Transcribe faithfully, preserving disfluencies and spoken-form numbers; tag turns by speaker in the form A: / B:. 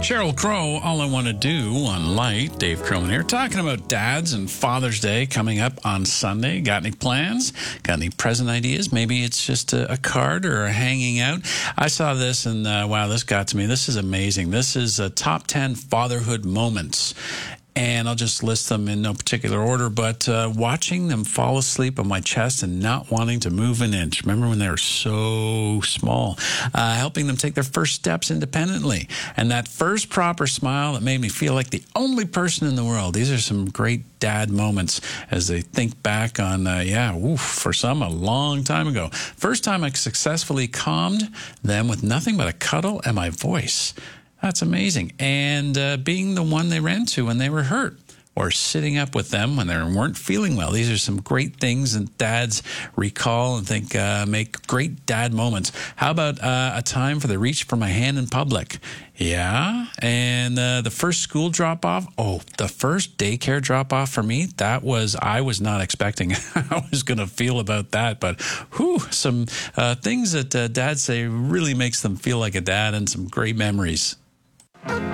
A: Sheryl Crow, All I Want to Do on Light. Dave Cronin here, talking about dads and Father's Day coming up on Sunday. Got any plans? Got any present ideas? Maybe it's just a, a card or a hanging out. I saw this and, uh, wow, this got to me. This is amazing. This is a top ten fatherhood moments. And I'll just list them in no particular order, but uh, watching them fall asleep on my chest and not wanting to move an inch. Remember when they were so small? Uh, helping them take their first steps independently. And that first proper smile that made me feel like the only person in the world. These are some great dad moments as they think back on, uh, yeah, oof, for some, a long time ago. First time I successfully calmed them with nothing but a cuddle and my voice. That's amazing. And uh, being the one they ran to when they were hurt, or sitting up with them when they weren't feeling well. These are some great things that dads recall and think uh, make great dad moments. How about uh, a time for the reach for my hand in public? Yeah. And uh, the first school drop-off, oh, the first daycare drop-off for me, that was, I was not expecting how I was going to feel about that. But whew, some uh, things that uh, dads say really makes them feel like a dad, and some great memories.